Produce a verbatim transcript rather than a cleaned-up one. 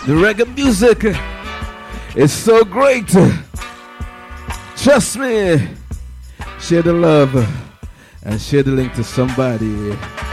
The reggae music is so great. Trust me. Share the love and share the link to somebody.